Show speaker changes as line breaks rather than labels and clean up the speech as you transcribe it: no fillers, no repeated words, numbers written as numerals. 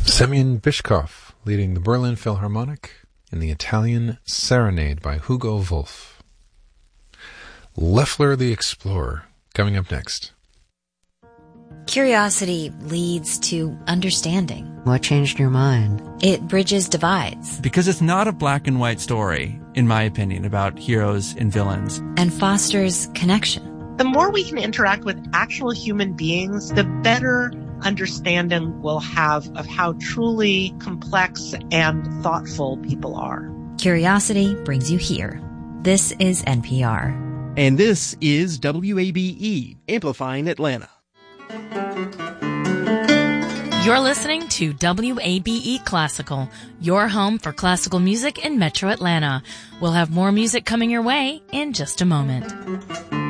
Semyon Bishkov leading the Berlin Philharmonic in the Italian Serenade by Hugo Wolf. Loeffler the Explorer, coming up next.
Curiosity leads to understanding.
What changed your mind?
It bridges divides.
Because it's not a black and white story, in my opinion, about heroes and villains.
And fosters connection.
The more we can interact with actual human beings, the better understanding we'll have of how truly complex and thoughtful people are. Curiosity brings you here. This is NPR.
And this is WABE, Amplifying Atlanta.
You're listening to WABE Classical, your home for classical music in Metro Atlanta. We'll have more music coming your way in just a moment.